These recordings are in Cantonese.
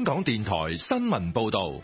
港電台新聞報道。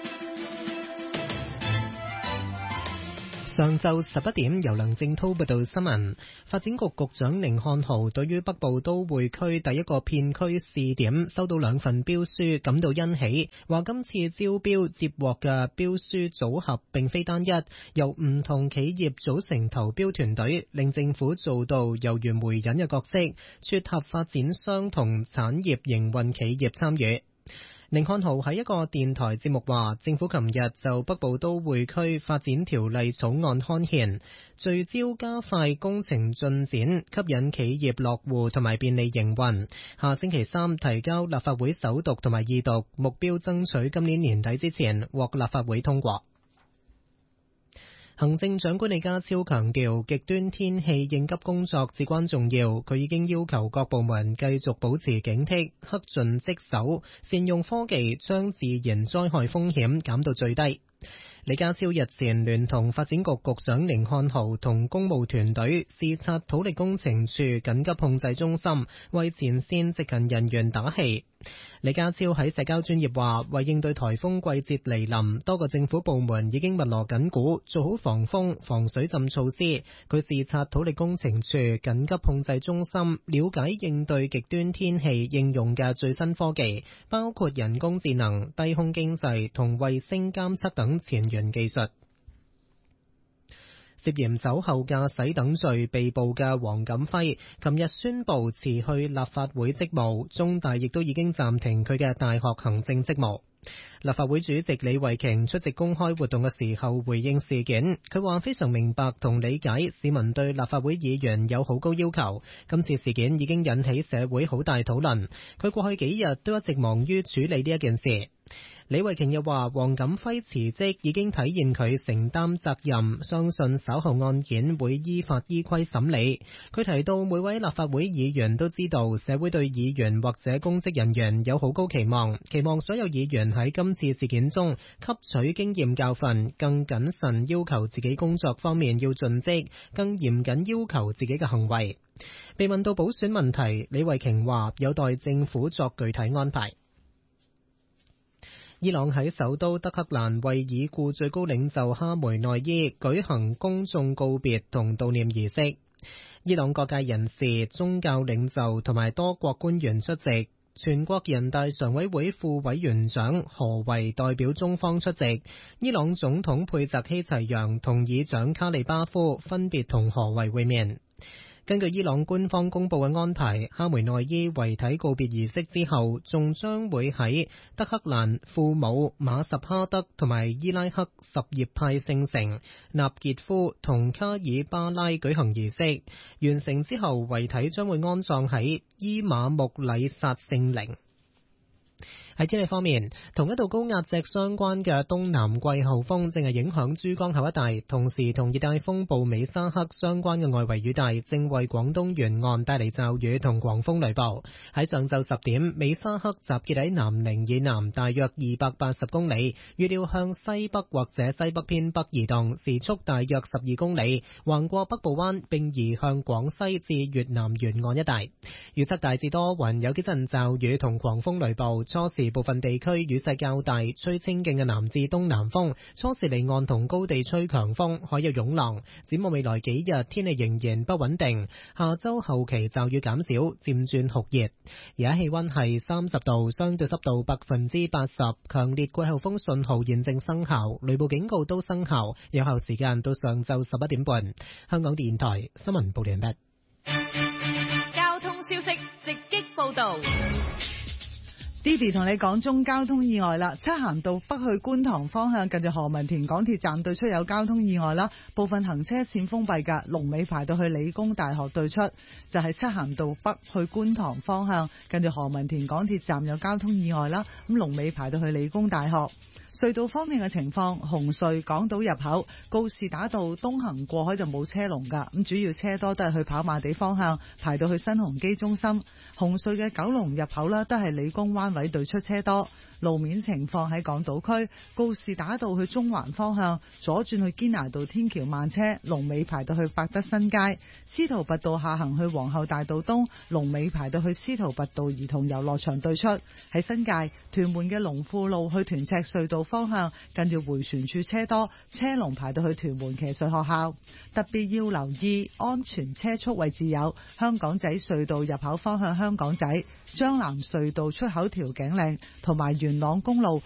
上晝11點，由梁正濤報道新聞。發展局局長甯漢豪對於北部都會區第一個片區試點收到2份標書感到欣喜，話今次招標接獲嘅標書組合並非單一，由唔同企業組成投標團隊，令政府做到猶如媒人嘅角色，撮合發展商同產業營運企業參與。甯漢豪喺一個電台節目話，政府琴日就北部都會區發展條例草案刊憲，聚焦加快工程進展，吸引企業落戶同埋便利營運。下星期3提交立法會首讀同埋二讀，目標爭取今年年底之前獲立法會通過。行政長官李家超強調，極端天氣應急工作至關重要。佢已經要求各部門繼續保持警惕，恪盡職守，善用科技將自然災害風險減到最低。李家超日前聯同發展局局長甯漢豪同公務團隊視察土力工程處緊急控制中心，為前線值勤人員打氣。李家超喺社交專頁話，為應對颱風季節來臨，多個政府部門已經密鑼緊鼓，做好防風防水浸措施。佢視察土力工程處緊急控制中心，了解應對極端天氣應用嘅最新科技，包括人工智能、低空經濟同衛星監測等前沿技術。涉嫌酒後駕駛等罪被捕嘅黃錦輝，琴日宣布辭去立法會職務，中大亦都已經暫停佢嘅大學行政職務。立法會主席李慧瓊出席公開活動嘅時候回應事件，佢話非常明白同理解市民對立法會議員有好高要求，今次事件已經引起社會好大討論，佢過去幾日都一直忙於處理呢一件事。李慧瓊又話，黃錦輝辭職已經體現佢承擔責任，相信稍後案件會依法依規審理。佢提到每位立法會議員都知道社會對議員或者公職人員有好高期望，期望所有議員喺今次事件中吸取經驗教訓，更謹慎要求自己工作方面要盡職，更嚴謹要求自己嘅行為。被問到補選問題，李慧瓊話有待政府作具體安排。伊朗喺首都德黑蘭為已故最高領袖哈梅內伊舉行公眾告別同悼念儀式。伊朗各界人士、宗教領袖同埋多國官員出席，全國人大常委會副委員長何為代表中方出席。伊朗總統佩澤希齊揚同議長卡利巴夫分別同何為會面。根據伊朗官方公布嘅安排，哈梅內伊遺體告別儀式之後，仲將會喺德黑蘭、庫姆、馬什哈德同埋伊拉克什葉派聖城納傑夫同卡爾巴拉舉行儀式。完成之後，遺體將會安葬喺伊馬木禮薩聖陵。喺天氣方面，同一道高壓脊相關嘅東南季候風正係影響珠江口一帶，同時同熱帶風暴美沙克相關嘅外圍雨帶正為廣東沿岸帶嚟驟雨同狂風雷暴。喺上晝10點，美沙克集結喺南寧以南大約280公里，預料向西北或者西北偏北移動，時速大約12公里，橫過北部灣並移向廣西至越南沿岸一帶。預測大致多雲，有幾陣驟雨同狂風雷暴，初時部分地區雨勢較大，吹清勁嘅南至東南風，初時離岸同高地吹強風，海有湧浪。展望未來幾日，天氣仍然不穩定，下周後期驟雨減少，漸轉酷熱。而家氣溫係30度，相對濕度80%，強烈季候風信號現正生效，雷暴警告都生效，有效時間到上晝11點半。香港電台新聞報完畢。 交通消息直擊報道。 Didi 同你講中交通意外啦，漆咸道北去觀塘方向近住何文田港鐵站對出有交通意外啦，部分行車線封閉㗎，龍尾排到去理工大學對出，就係漆咸道北去觀塘方向近住何文田港鐵站有交通意外啦，咁龍尾排到去理工大學。隧道方面嘅情況，紅隧港島入口告士打道東行過海就冇車龍㗎，咁主要車多都係去跑馬地方向，排到去新鴻基中心。紅隧嘅九龍入口啦，都係理工灣位對出車多。 路面情況喺港島區告士打道去中環方向左轉去堅拿道天橋慢車，龍尾排到去百德新街；司徒拔道下行去皇后大道東，龍尾排到去司徒拔道兒童遊樂場對出。喺新界屯門嘅龍富路去屯赤隧道方向，近住迴旋處車多，車龍排到去屯門騎術學校。特別要留意安全車速位置有香港仔隧道入口方向香港仔、將藍隧道出口調景嶺同埋元朗公路